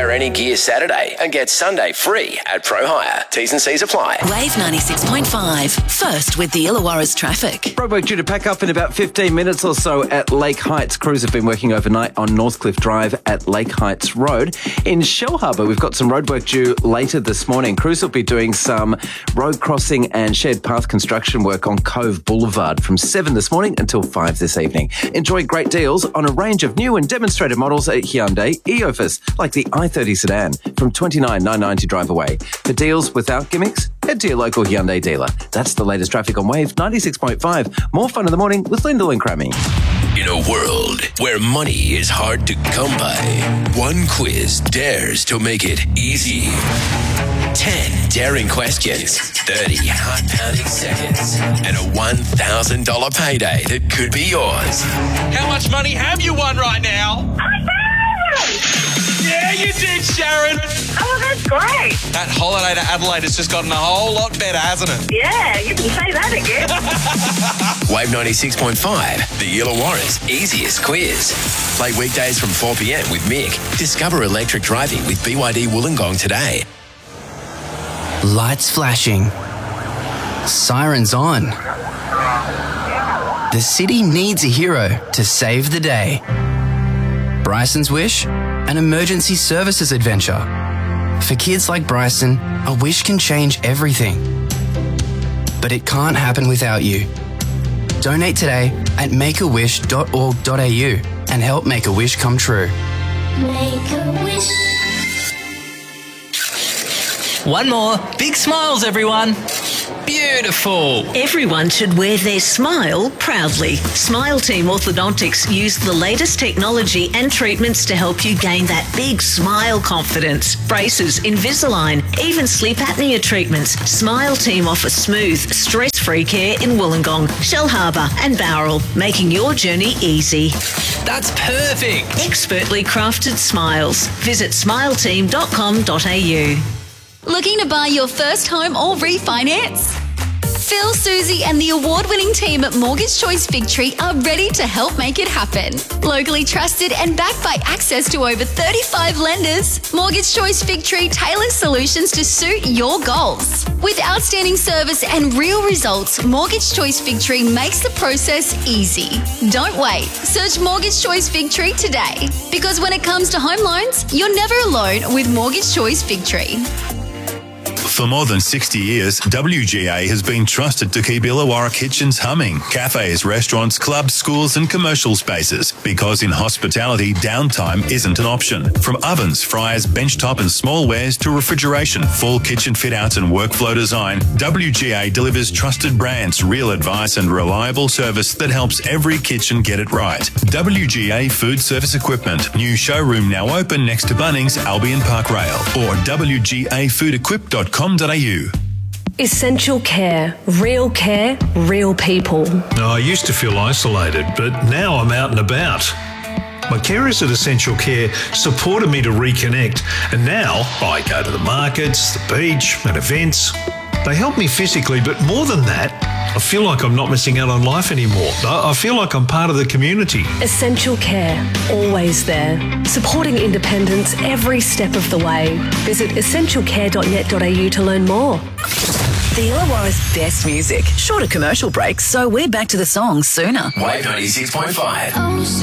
Hire Any Gear Saturday and get Sunday free at Pro Hire. T's and C's apply. Wave 96.5. First with the Illawarra's traffic. Roadwork due to pack up in about 15 minutes or so at Lake Heights. Crews have been working overnight on Northcliffe Drive at Lake Heights Road. In Shellharbour, we've got some roadwork due later this morning. Crews will be doing some road crossing and shared path construction work on Cove Boulevard from 7 this morning until 5 this evening. Enjoy great deals on a range of new and demonstrated models at Hyundai Eofus, like the i30 sedan from $29,990 drive away. For deals without gimmicks, head to your local Hyundai dealer. That's the latest traffic on Wave 96.5. More fun in the morning with Lyndall and Crammy. In a world where money is hard to come by, one quiz dares to make it easy. 10 daring questions, 30 heart-pounding seconds, and a $1,000 payday that could be yours. How much money have you won right now? Yeah, you did, Sharon. Oh, that's great. That holiday to Adelaide has just gotten a whole lot better, hasn't it? Yeah, you can say that again. Wave 96.5, the Illawarra's easiest quiz. Play weekdays from 4 p.m. with Mick. Discover electric driving with BYD Wollongong today. Lights flashing. Sirens on. The city needs a hero to save the day. Bryson's wish? An emergency services adventure. For kids like Bryson, a wish can change everything. But it can't happen without you. Donate today at makeawish.org.au and help make a wish come true. Make a wish. One more. Big smiles, everyone. Beautiful. Everyone should wear their smile proudly. Smile Team Orthodontics use the latest technology and treatments to help you gain that big smile confidence. Braces, Invisalign, even sleep apnea treatments. Smile Team offers smooth, stress-free care in Wollongong, Shellharbour and Bowral, making your journey easy. That's perfect. Expertly crafted smiles. Visit smileteam.com.au. Looking to buy your first home or refinance? Phil, Susie and the award-winning team at Mortgage Choice Victory are ready to help make it happen. Locally trusted and backed by access to over 35 lenders, Mortgage Choice Victory tailors solutions to suit your goals. With outstanding service and real results, Mortgage Choice Victory makes the process easy. Don't wait. Search Mortgage Choice Victory today. Because when it comes to home loans, you're never alone with Mortgage Choice Victory. For more than 60 years, WGA has been trusted to keep Illawarra kitchens humming. Cafes, restaurants, clubs, schools and commercial spaces. Because in hospitality, downtime isn't an option. From ovens, fryers, benchtop and small wares to refrigeration, full kitchen fit-outs and workflow design, WGA delivers trusted brands, real advice and reliable service that helps every kitchen get it right. WGA Food Service Equipment. New showroom now open next to Bunnings, Albion Park Rail. Or wgafoodequip.com.au. Essential care, real people. I used to feel isolated, but now I'm out and about. My carers at Essential Care supported me to reconnect, and now I go to the markets, the beach, and events. They help me physically, but more than that, I feel like I'm not missing out on life anymore. I feel like I'm part of the community. Essential Care, always there, supporting independence every step of the way. Visit essentialcare.net.au to learn more. The Illawarra's best music. Shorter commercial breaks, so we're back to the songs sooner. Wave 96.5.